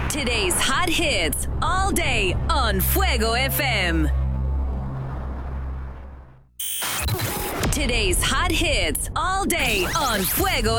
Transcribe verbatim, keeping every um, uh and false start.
Today's hot hits all day on Fuego F M. Today's hot hits all day on Fuego